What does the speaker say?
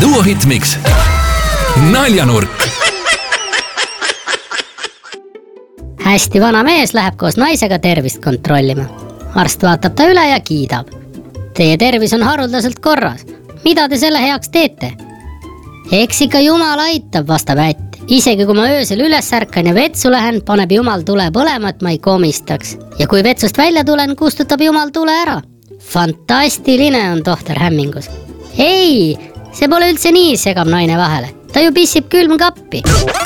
Duo Hitmix. Naljanurk. Hästi vana mees läheb koos naisega tervist kontrollima. Arst vaatab ta üle ja kiidab. Teie tervis on haruldaselt korras. Mida te selle heaks teete? Eks ikka Jumal aitab, vastab ätt. Isegi kui ma öösel üles ärkan ja vetsu lähen, paneb Jumal tule põlema, et ma ei komistaks. Ja kui vetsust välja tulen, kustutab Jumal tule ära. Fantastiline, on tohter hämmingus. Ei, see pole üldse nii, segab naine vahele. Ta ju pissib külmkappi.